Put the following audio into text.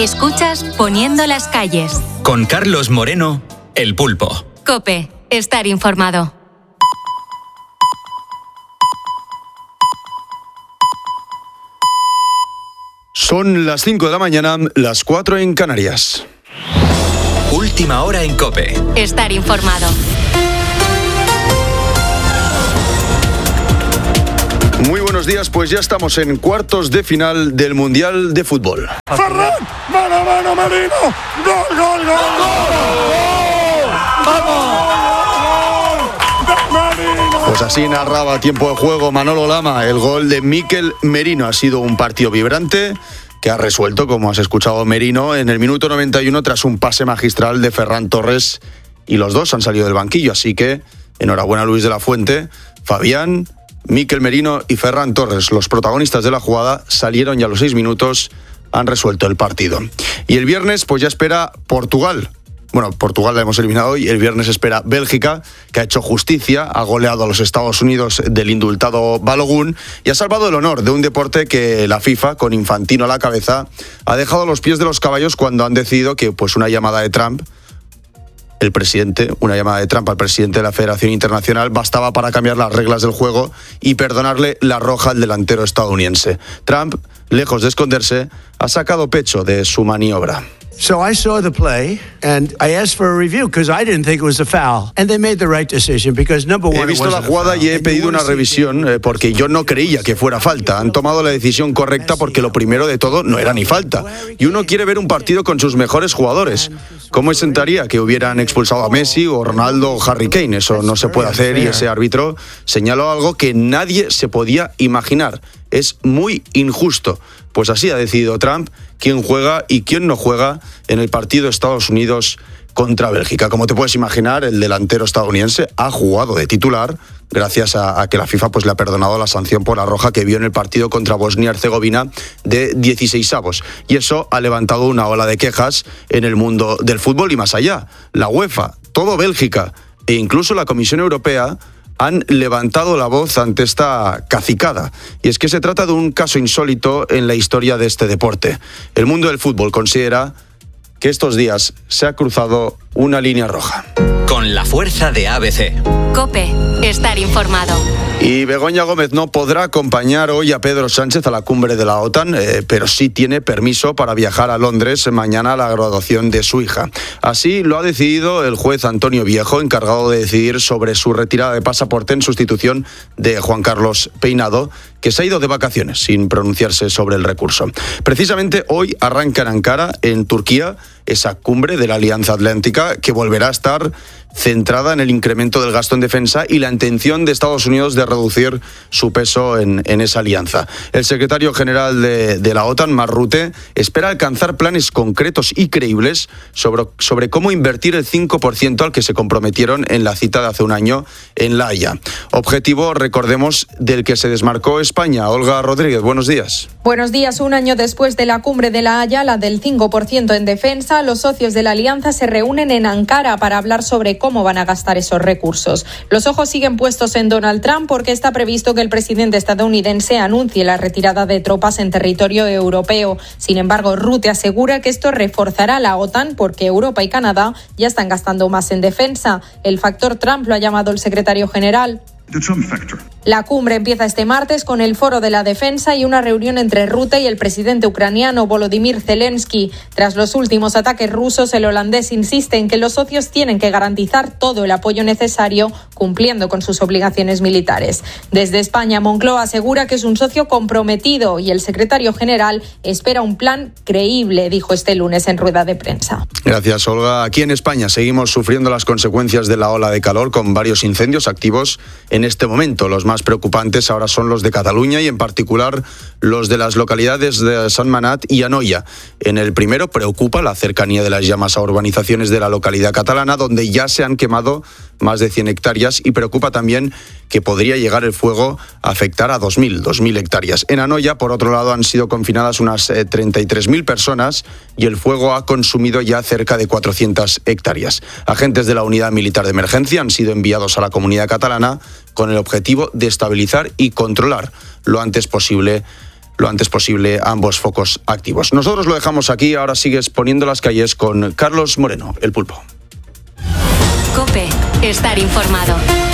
Escuchas Poniendo las calles. Con Carlos Moreno, El Pulpo. COPE. Estar informado. Son las 5 de la mañana, las 4 en Canarias. Última hora en COPE. Estar informado. Muy buenos días, pues ya estamos en cuartos de final del Mundial de Fútbol. ¡Ferran! ¡Mano a mano, Merino! ¡Gol, gol, gol! ¡Gol! ¡Vamos! Pues así narraba a tiempo de juego Manolo Lama el gol de Mikel Merino. Ha sido un partido vibrante que ha resuelto, como has escuchado, Merino en el minuto 91 tras un pase magistral de Ferran Torres, y los dos han salido del banquillo, así que enhorabuena a Luis de la Fuente. Fabián, Mikel Merino y Ferran Torres, los protagonistas de la jugada, salieron y a los 6 minutos han resuelto el partido. Y el viernes pues ya espera Portugal. Bueno, Portugal la hemos eliminado hoy. El viernes espera Bélgica, que ha hecho justicia, ha goleado a los Estados Unidos del indultado Balogun y ha salvado el honor de un deporte que la FIFA, con Infantino a la cabeza, ha dejado a los pies de los caballos cuando han decidido que pues una llamada de Trump al presidente de la Federación Internacional bastaba para cambiar las reglas del juego y perdonarle la roja al delantero estadounidense. Trump, lejos de esconderse, ha sacado pecho de su maniobra. So I saw the play and I asked for a review because I didn't think it was a foul. And they made the right decision because number one, he visto la jugada y he pedido una revisión porque yo no creía que fuera falta. Han tomado la decisión correcta porque lo primero de todo no era ni falta. Y uno quiere ver un partido con sus mejores jugadores. ¿Cómo sentaría que hubieran expulsado a Messi o Ronaldo o Harry Kane? Eso no se puede hacer y ese árbitro señaló algo que nadie se podía imaginar. Es muy injusto. Pues así ha decidido Trump quién juega y quién no juega en el partido de Estados Unidos contra Bélgica. Como te puedes imaginar, el delantero estadounidense ha jugado de titular gracias a que la FIFA pues le ha perdonado la sanción por la roja que vio en el partido contra Bosnia-Herzegovina de 16avos. Y eso ha levantado una ola de quejas en el mundo del fútbol y más allá. La UEFA, todo Bélgica e incluso la Comisión Europea han levantado la voz ante esta cacicada. Y es que se trata de un caso insólito en la historia de este deporte. El mundo del fútbol considera que estos días se ha cruzado una línea roja. Con la fuerza de ABC. COPE. Estar informado. Y Begoña Gómez no podrá acompañar hoy a Pedro Sánchez a la cumbre de la OTAN, pero sí tiene permiso para viajar a Londres mañana a la graduación de su hija. Así lo ha decidido el juez Antonio Viejo, encargado de decidir sobre su retirada de pasaporte en sustitución de Juan Carlos Peinado, que se ha ido de vacaciones sin pronunciarse sobre el recurso. Precisamente hoy arranca en Ankara, en Turquía, esa cumbre de la Alianza Atlántica que volverá a estar centrada en el incremento del gasto en defensa y la intención de Estados Unidos de reducir su peso en esa alianza. El secretario general de la OTAN, Mark Rutte, espera alcanzar planes concretos y creíbles sobre cómo invertir el 5% al que se comprometieron en la cita de hace un año en La Haya. Objetivo, recordemos, del que se desmarcó España. Olga Rodríguez, buenos días. Buenos días. Un año después de la cumbre de La Haya, la del 5% en defensa, los socios de la alianza se reúnen en Ankara para hablar sobre cómo van a gastar esos recursos. Los ojos siguen puestos en Donald Trump porque está previsto que el presidente estadounidense anuncie la retirada de tropas en territorio europeo. Sin embargo, Rutte asegura que esto reforzará la OTAN porque Europa y Canadá ya están gastando más en defensa. El factor Trump lo ha llamado el secretario general. La cumbre empieza este martes con el Foro de la Defensa y una reunión entre Rutte y el presidente ucraniano Volodymyr Zelensky. Tras los últimos ataques rusos, el holandés insiste en que los socios tienen que garantizar todo el apoyo necesario, cumpliendo con sus obligaciones militares. Desde España, Moncloa asegura que es un socio comprometido y el secretario general espera un plan creíble, dijo este lunes en rueda de prensa. Gracias, Olga. Aquí en España seguimos sufriendo las consecuencias de la ola de calor con varios incendios activos en este momento. Los más preocupantes ahora son los de Cataluña y en particular los de las localidades de Sentmenat y Anoia. En el primero preocupa la cercanía de las llamas a urbanizaciones de la localidad catalana donde ya se han quemado más de 100 hectáreas y preocupa también que podría llegar el fuego a afectar a 2.000 hectáreas. En Anoia, por otro lado, han sido confinadas unas 33.000 personas y el fuego ha consumido ya cerca de 400 hectáreas. Agentes de la Unidad Militar de Emergencia han sido enviados a la comunidad catalana con el objetivo de estabilizar y controlar lo antes posible lo antes posible ambos focos activos. Nosotros lo dejamos aquí, ahora sigues poniendo las calles con Carlos Moreno, el Pulpo. COPE, estar informado.